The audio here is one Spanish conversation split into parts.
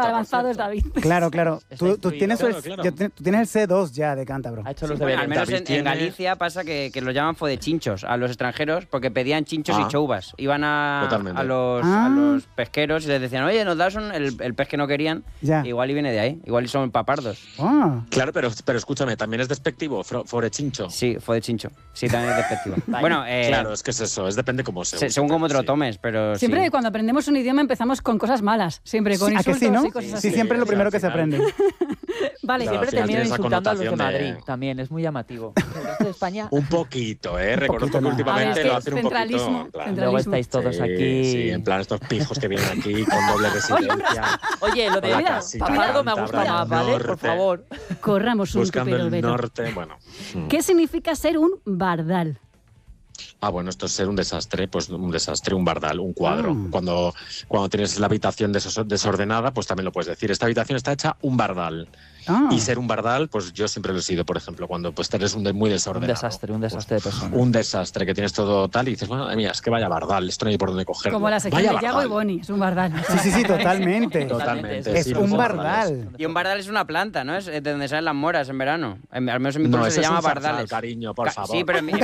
avanzado es David. Claro, claro. Tú tienes Claro. tú tienes el C2 ya de cántabro. Ha hecho los Bueno, al deberes. menos en Galicia pasa que los llaman fodechinchos a los extranjeros porque pedían chinchos y chouvas. Iban a los pesqueros y les decían, oye, nos das el pez que no querían. Ya. Igual y viene de ahí. Igual y son papardos. Claro, pero escúchame, también es despectivo, forechincho. Sí, fodechincho. Sí, también es despectivo. Bueno, claro, es que es eso, depende cómo se use, según cómo te lo tomes, pero Siempre sí. cuando aprendemos un idioma empezamos con cosas malas. Siempre con ¿A que insultos sí, no? y cosas así. Sí, siempre es lo primero que se aprende. Vale, Claro, Siempre al final terminan tiene esa insultando a los de connotación Madrid. También es muy llamativo. El resto de España. Un poquito, Reconozco que nada. últimamente A ver, es que lo hacen un poquito. centralismo, En plan, centralismo. Luego estáis todos sí, aquí. Sí, en plan estos pijos que vienen aquí con doble residencia. Oye, lo de Con la mira, casita papardo me cántabra gusta del más, ¿vale? Por norte, favor. corramos un Buscando tupero el velo. norte, bueno. ¿Qué significa ser un bardal? Bueno, esto es ser un desastre, un bardal, un cuadro. Cuando tienes la habitación desordenada, pues también lo puedes decir. Esta habitación está hecha un bardal. Y ser un bardal, pues yo siempre lo he sido, por ejemplo, cuando pues eres muy desordenado. Un desastre de persona. Un desastre, que tienes todo tal y dices, madre mía, es que vaya bardal, esto no hay por dónde cogerlo. Como la sección Vaya de Yago y bardal. Boni, es un bardal. Sí, totalmente. Totalmente. Es sí, un los bardal. Y un bardal es una planta, ¿no? Es de donde salen las moras en verano. Al menos en mi No, pueblo eso se es llama un zarzal, bardales. cariño, por favor. Sí, pero en mi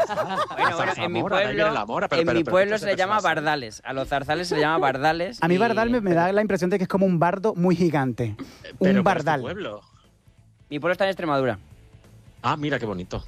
pueblo se le llama bardales. A los zarzales se le llama bardales. A mí bardal me da la impresión de que es como un bardo muy gigante. Un bardal. Pueblo? Mi pueblo está en Extremadura. Mira qué bonito.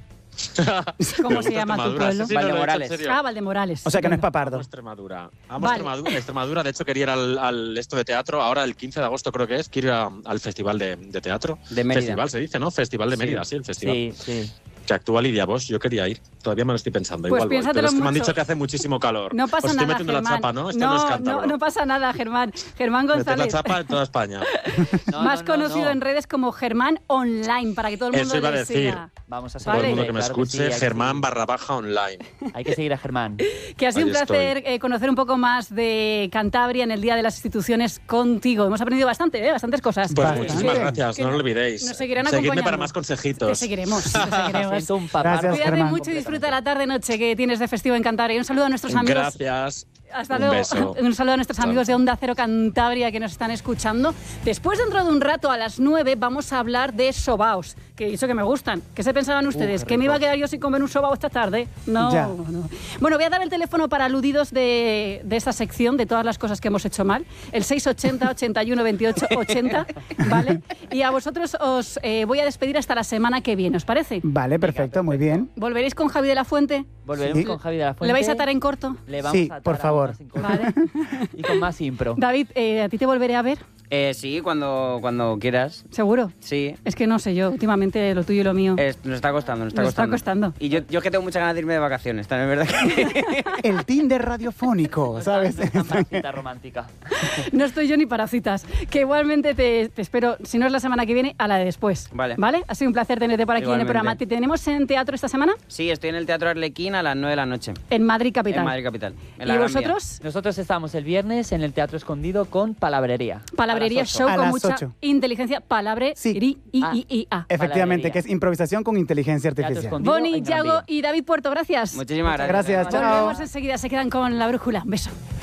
¿Cómo se llama tu pueblo? Valdemorales. Valdemorales. O sea que no es papardo. Extremadura. Vale. Extremadura. De hecho, quería ir al esto de teatro. Ahora, el 15 de agosto creo que es. Quiero ir al festival de teatro. De Mérida. Festival se dice, ¿no? Festival de Mérida, sí, el festival. Sí. Que actúa Lidia Bosch. Yo quería ir. Todavía me lo estoy pensando. Pues Igual voy. piénsatelo Pero es que me han mucho. dicho que hace muchísimo calor. No pasa Os estoy nada, metiendo Germán. la chapa, ¿no? Esto no es cántabro. No pasa nada, Germán. Germán Meter la González. chapa en toda España. Más conocido en redes como Germán Online, para que todo el mundo Eso iba a le decir. siga. Vamos a Todo el mundo que me claro que escuche, sí, Germán /online. Hay que seguir a Germán. Que ha sido un Ahí estoy. placer conocer un poco más de Cantabria en el Día de las Instituciones contigo. Hemos aprendido bastantes cosas. Pues Bastante. muchísimas gracias, Que no lo olvidéis. nos seguirán Seguidme acompañando. para más consejitos. Te seguiremos. Siento un papardo. Gracias, Cuídate Germán. mucho y disfruta la tarde-noche que tienes de festivo en Cantabria. Y un saludo a nuestros amigos. Gracias. Hasta Un luego. beso. Un saludo a nuestros amigos de Onda Cero Cantabria que nos están escuchando. Después, dentro de un rato, a las 9, vamos a hablar de sobaos, que he dicho que me gustan. ¿Qué se pensaban ustedes? ¿Que me iba a quedar yo sin comer un sobao esta tarde? No, Ya. no. Bueno, voy a dar el teléfono para aludidos de esta sección, de todas las cosas que hemos hecho mal. El 680 81 28 80, ¿vale? Y a vosotros os voy a despedir hasta la semana que viene, ¿os parece? Vale, perfecto, muy bien. ¿Volveréis con Javi de la Fuente? Volveremos Sí. con Javi de la Fuente. ¿Le vais a atar en corto? Le vamos Sí, a atar por a favor. más incómodo. Vale. Y con más impro. David, ¿a ti te volveré a ver? Sí, cuando quieras. ¿Seguro? Sí. Es que no sé yo, últimamente lo tuyo y lo mío. Nos está costando, Nos está costando. Y yo es que tengo muchas ganas de irme de vacaciones, también es verdad que... El Tinder radiofónico, ¿sabes? Una cita romántica. No estoy yo ni para citas. Que igualmente te espero, si no es la semana que viene, a la de después. Vale. ¿Vale? Ha sido un placer tenerte por aquí en el Igualmente. programa. ¿Te tenemos en teatro esta semana? Sí, estoy en el Teatro Arlequín a las 9 de la noche. En Madrid Capital. En Madrid Capital. en la ¿Y Gran vosotros? Nosotros estamos el viernes en el Teatro Escondido con Palabrería. Palabrería A las 8. show A con las mucha 8. inteligencia. Palabrería. Sí. I-I-I-A. Efectivamente, Palabrería. que es improvisación con inteligencia Teatro artificial. Escondido Boni, en Gran Yago Vía. y David Puerto, gracias. Muchísimas Gracias, chao. Volvemos enseguida. Se quedan con la brújula. Un beso.